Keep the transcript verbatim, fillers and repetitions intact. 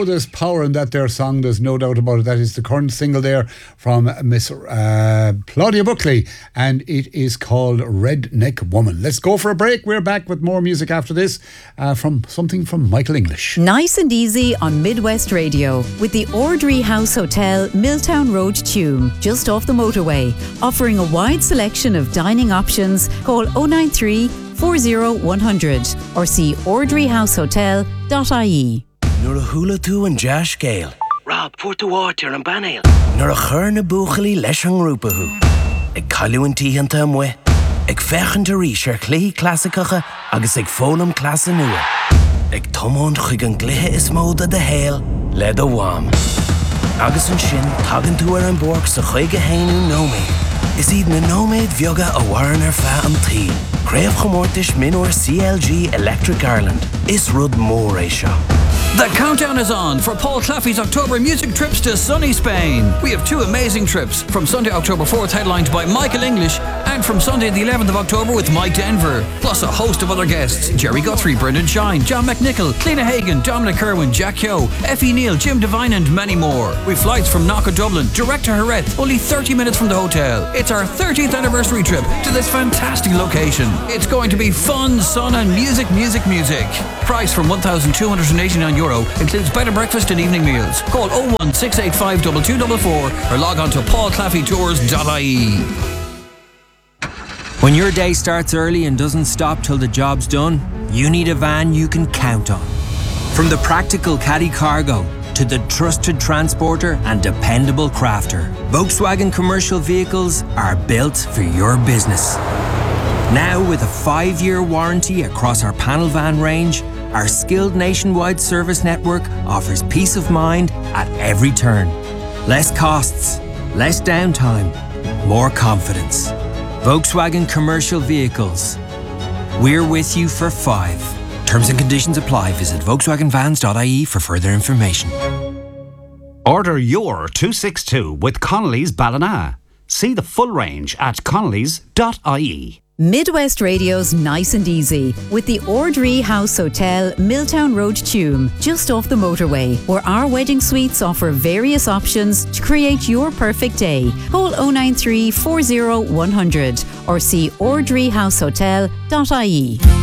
Oh, there's power in that there song, there's no doubt about it. That is the current single there from Miss uh, Claudia Buckley, and it is called Redneck Woman. Let's go for a break. We're back with more music after this uh, from something from Michael English. Nice and easy on Midwest Radio with the Ordry House Hotel, Milltown Road, Tuam, just off the motorway, offering a wide selection of dining options. Call oh nine three, four oh one hundred or see ordry house hotel dot I E. Nor a hula tú and Josh Gale. Rob, put the water and banale. Nor a chur na buchali leis an rúpahu. Ag caiú an tíhanta am we. Ag fechan ta ríis ar clí clasicacha agus ag fólam clasa nua. Ag tomón chuig an glithe is móda de héal le do wam. Agus an sin tagan tú ar an borg sa chuig a hainú nóméid. Is iad na nóméid bheoga a waran ar fa an tí. Craobh chomórtais minúir C L G Electric Ireland. Is rud mór é seo. The countdown is on for Paul Claffey's October music trips to sunny Spain. We have two amazing trips, from Sunday October fourth headlined by Michael English and from Sunday the eleventh of October with Mike Denver, plus a host of other guests: Jerry Guthrie, Brendan Shine, John McNichol, Cliona Hagan, Dominic Kerwin, Jack Hyo, Effie Neal, Jim Devine and many more. With flights from Knock Dublin direct to Jerez, only thirty minutes from the hotel. It's our thirtieth anniversary trip to this fantastic location. It's going to be fun, sun and music, music, music. Price from one thousand two hundred eighty-nine euro, includes bed and breakfast and evening meals. Call oh one six eight five two two four four or log on to paul claffey tours dot I E. When your day starts early and doesn't stop till the job's done, you need a van you can count on. From the practical caddy cargo to the trusted transporter and dependable crafter, Volkswagen Commercial Vehicles are built for your business. Now with a five-year warranty across our panel van range, our skilled nationwide service network offers peace of mind at every turn. Less costs, less downtime, more confidence. Volkswagen Commercial Vehicles. We're with you for five. Terms and conditions apply. Visit volkswagen vans dot I E for further information. Order your two sixty-two with Connolly's Ballina. See the full range at connellys dot I E. Midwest Radio's Nice and Easy with the Ordry House Hotel, Milltown Road, Tuam, just off the motorway, where our wedding suites offer various options to create your perfect day. Call oh nine three, four oh one hundred or see ordry house hotel dot I E.